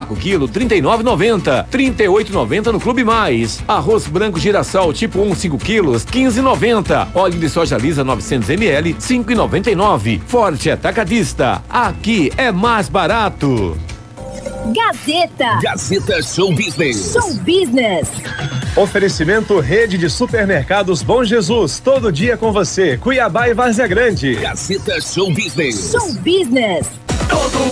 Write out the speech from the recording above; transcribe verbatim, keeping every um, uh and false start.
saco quilo trinta e nove e noventa, trinta e oito e noventa no Clube Mais. Arroz branco Girassol tipo um, cinco quilos, quinze e noventa. Óleo de soja lisa novecentos mililitros, cinco e noventa e nove. Forte Atacadista, aqui é mais barato. Gazeta. Gazeta Show Business. Show Business. Oferecimento Rede de Supermercados Bom Jesus, todo dia com você, Cuiabá e Várzea Grande. Gazeta Show Business. Show Business. Todo